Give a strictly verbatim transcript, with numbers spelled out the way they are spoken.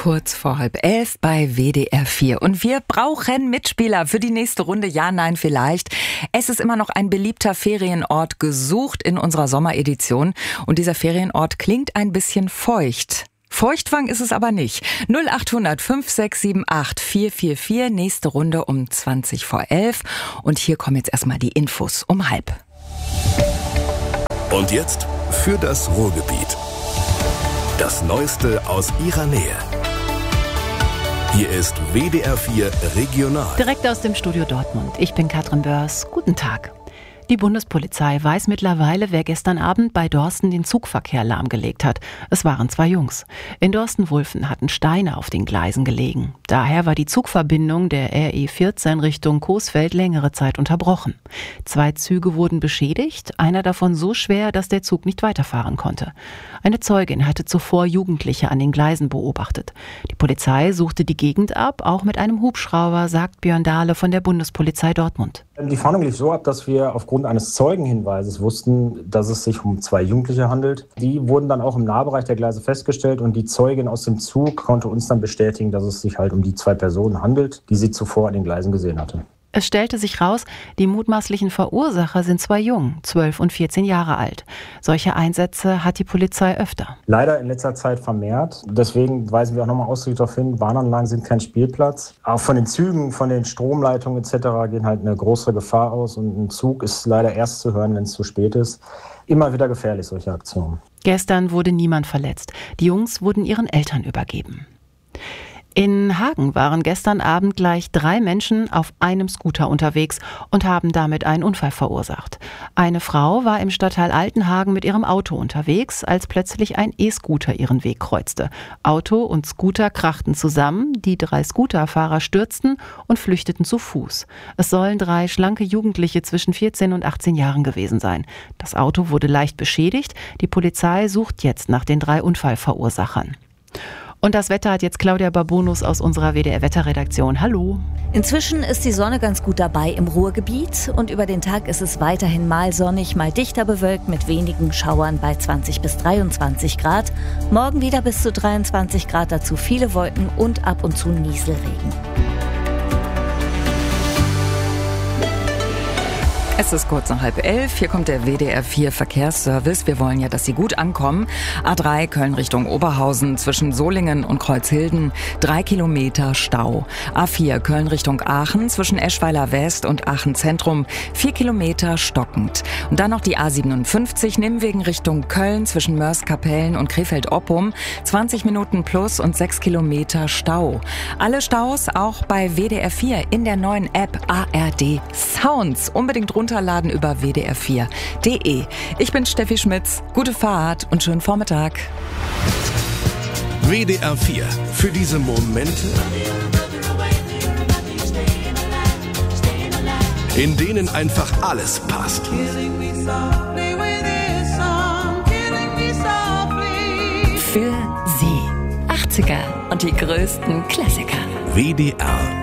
kurz vor halb elf bei W D R vier. Und wir brauchen Mitspieler für die nächste Runde. Ja, nein, vielleicht. Es ist immer noch ein beliebter Ferienort gesucht in unserer Sommeredition. Und dieser Ferienort klingt ein bisschen feucht. Feuchtwang ist es aber nicht. null achthundert fünf sechs sieben acht vier vier vier, nächste Runde um zwanzig vor elf. Und hier kommen jetzt erstmal die Infos um halb. Und jetzt für das Ruhrgebiet. Das Neueste aus ihrer Nähe. Hier ist W D R vier Regional. Direkt aus dem Studio Dortmund. Ich bin Katrin Börs. Guten Tag. Die Bundespolizei weiß mittlerweile, wer gestern Abend bei Dorsten den Zugverkehr lahmgelegt hat. Es waren zwei Jungs. In Dorsten-Wulfen hatten Steine auf den Gleisen gelegen. Daher war die Zugverbindung der R E vierzehn Richtung Coesfeld längere Zeit unterbrochen. Zwei Züge wurden beschädigt, einer davon so schwer, dass der Zug nicht weiterfahren konnte. Eine Zeugin hatte zuvor Jugendliche an den Gleisen beobachtet. Die Polizei suchte die Gegend ab, auch mit einem Hubschrauber, sagt Björn Dahle von der Bundespolizei Dortmund. Die Fahndung lief so ab, dass wir aufgrund eines Zeugenhinweises wussten, dass es sich um zwei Jugendliche handelt. Die wurden dann auch im Nahbereich der Gleise festgestellt und die Zeugin aus dem Zug konnte uns dann bestätigen, dass es sich halt um die zwei Personen handelt, die sie zuvor an den Gleisen gesehen hatte. Es stellte sich raus, die mutmaßlichen Verursacher sind zwei Jungen, zwölf und vierzehn Jahre alt. Solche Einsätze hat die Polizei öfter. Leider in letzter Zeit vermehrt. Deswegen weisen wir auch nochmal ausdrücklich darauf hin, Warnanlagen sind kein Spielplatz. Auch von den Zügen, von den Stromleitungen et cetera gehen halt eine größere Gefahr aus. Und ein Zug ist leider erst zu hören, wenn es zu spät ist. Immer wieder gefährlich, solche Aktionen. Gestern wurde niemand verletzt. Die Jungs wurden ihren Eltern übergeben. In Hagen waren gestern Abend gleich drei Menschen auf einem Scooter unterwegs und haben damit einen Unfall verursacht. Eine Frau war im Stadtteil Altenhagen mit ihrem Auto unterwegs, als plötzlich ein E-Scooter ihren Weg kreuzte. Auto und Scooter krachten zusammen, die drei Scooterfahrer stürzten und flüchteten zu Fuß. Es sollen drei schlanke Jugendliche zwischen vierzehn und achtzehn Jahren gewesen sein. Das Auto wurde leicht beschädigt. Die Polizei sucht jetzt nach den drei Unfallverursachern. Und das Wetter hat jetzt Claudia Babonus aus unserer W D R-Wetterredaktion. Hallo. Inzwischen ist die Sonne ganz gut dabei im Ruhrgebiet und über den Tag ist es weiterhin mal sonnig, mal dichter bewölkt mit wenigen Schauern bei zwanzig bis dreiundzwanzig Grad. Morgen wieder bis zu dreiundzwanzig Grad, dazu viele Wolken und ab und zu Nieselregen. Es ist kurz nach halb elf. Hier kommt der W D R vier Verkehrsservice. Wir wollen ja, dass Sie gut ankommen. A drei Köln Richtung Oberhausen zwischen Solingen und Kreuzhilden. Drei Kilometer Stau. A vier Köln Richtung Aachen zwischen Eschweiler West und Aachen Zentrum. Vier Kilometer stockend. Und dann noch die A siebenundfünfzig Nimmwegen Richtung Köln zwischen Mörs-Kapellen und Krefeld-Oppum. zwanzig Minuten plus und sechs Kilometer Stau. Alle Staus auch bei W D R vier in der neuen App A R D Sounds. Unbedingt runterladen über w d r vier punkt d e. Ich bin Steffi Schmitz. Gute Fahrt und schönen Vormittag. W D R vier. Für diese Momente, in denen einfach alles passt. Für Sie. achtziger und die größten Klassiker. W D R